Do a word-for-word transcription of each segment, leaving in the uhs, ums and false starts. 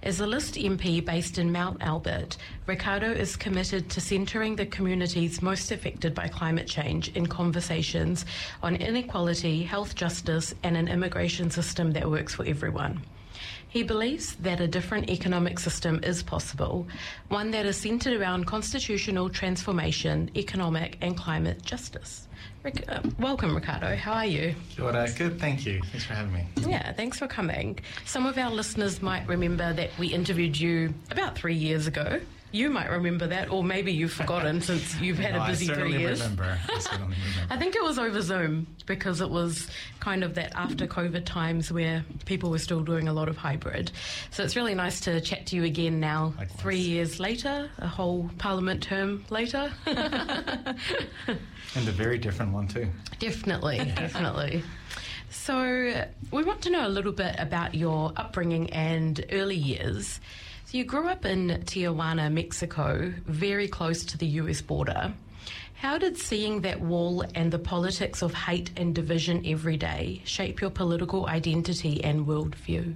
As a List M P based in Mount Albert, Ricardo is committed to centring the communities most affected by climate change in conversations on inequality, health justice, and an immigration system that works for everyone. He believes that a different economic system is possible, one that is centred around constitutional transformation, economic and climate justice. Ric- uh, welcome, Ricardo. How are you? Kia ora. Good, thank you. Thanks for having me. Yeah, thanks for coming. Some of our listeners might remember that we interviewed you about three years ago. You might remember that, or maybe you've forgotten since you've had no, a busy I three years. Remember. I certainly remember. I think it was over Zoom because it was kind of that after COVID times where people were still doing a lot of hybrid. So it's really nice to chat to you again now, Likewise. three years later, a whole parliament term later. And a very different one too. Definitely, definitely. So we want to know a little bit about your upbringing and early years. So you grew up in Tijuana, Mexico, very close to the U S border. How did seeing that wall and the politics of hate and division every day shape your political identity and worldview?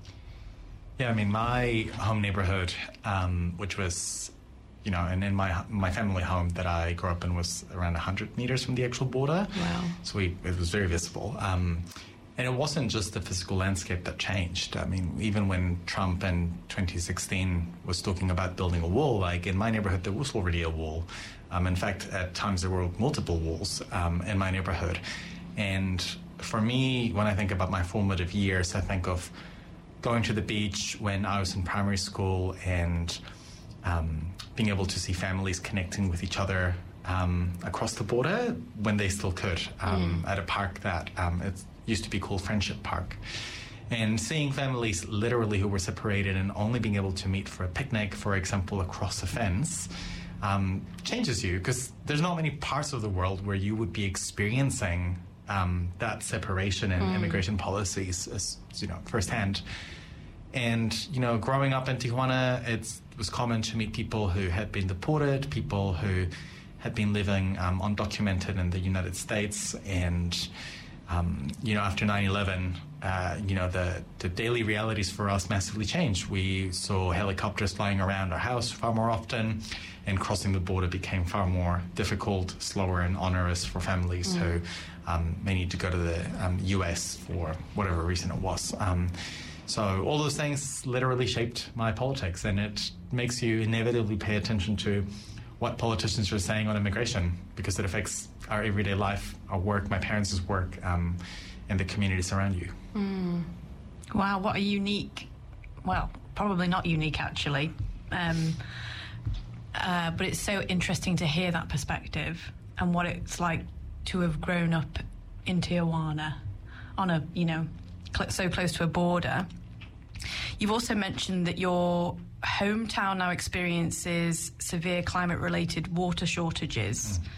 Yeah, I mean, my home neighborhood, um, which was, you know, and in my my family home that I grew up in was around one hundred meters from the actual border. Wow. So we, it was very visible. Um, And it wasn't just the physical landscape that changed. I mean, even when Trump in twenty sixteen was talking about building a wall, like in my neighborhood, there was already a wall. Um, in fact, at times there were multiple walls um, in my neighborhood. And for me, when I think about my formative years, I think of going to the beach when I was in primary school and um, being able to see families connecting with each other um, across the border when they still could um, mm. at a park that um, it's used to be called Friendship Park. And seeing families literally who were separated and only being able to meet for a picnic, for example, across a fence, um, changes you, because there's not many parts of the world where you would be experiencing um, that separation in mm. immigration policies, as, you know, firsthand. And, you know, growing up in Tijuana, it's, it was common to meet people who had been deported, people who had been living um, undocumented in the United States, and Um, you know, after nine eleven, uh, you know, the, the daily realities for us massively changed. We saw helicopters flying around our house far more often, and crossing the border became far more difficult, slower, and onerous for families mm. who um, may need to go to the um, U S for whatever reason it was. Um, so all those things literally shaped my politics, and it makes you inevitably pay attention to what politicians are saying on immigration, because it affects our everyday life, our work, my parents' work, um, and the communities around you. Mm. Wow, what a unique, well, probably not unique actually, um, uh, but it's so interesting to hear that perspective and what it's like to have grown up in Tijuana on a, you know, cl- so close to a border. You've also mentioned that your hometown now experiences severe climate-related water shortages. Mm.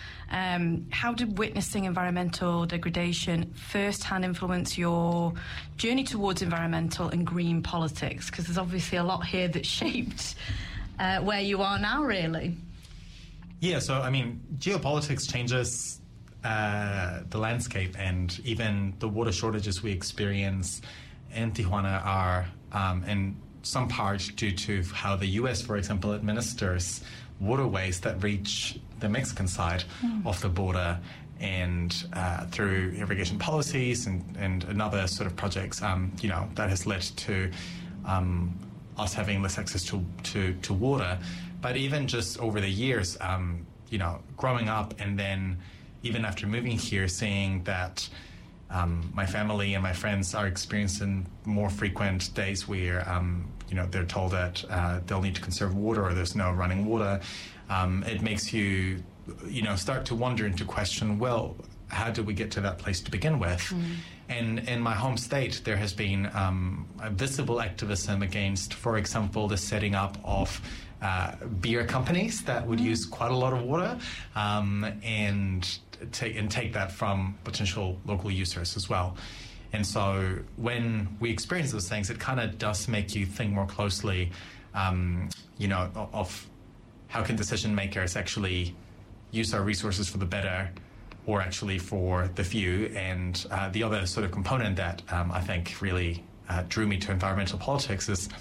Um, how did witnessing environmental degradation firsthand influence your journey towards environmental and green politics? Because there's obviously a lot here that shaped uh, where you are now, really. Yeah, so, I mean, geopolitics changes uh, the landscape, and even the water shortages we experience in Tijuana are um, in some part due to how the U S, for example, administers waterways that reach the Mexican side mm. of the border, and uh, through irrigation policies and, and another sort of projects, um, you know, that has led to um, us having less access to, to, to water. But even just over the years, um, you know, growing up and then even after moving here, seeing that um, my family and my friends are experiencing more frequent days where, um, you know, they're told that uh, they'll need to conserve water or there's no running water. Um, it makes you, you know, start to wonder and to question, well, how did we get to that place to begin with? Mm. And in my home state, there has been um, a visible activism against, for example, the setting up of uh, beer companies that would mm. use quite a lot of water um, and, take, and take that from potential local users as well. And so when we experience those things, it kind of does make you think more closely, um, you know, of how can decision makers actually use our resources for the better or actually for the few. And uh, the other sort of component that um, I think really uh, drew me to environmental politics is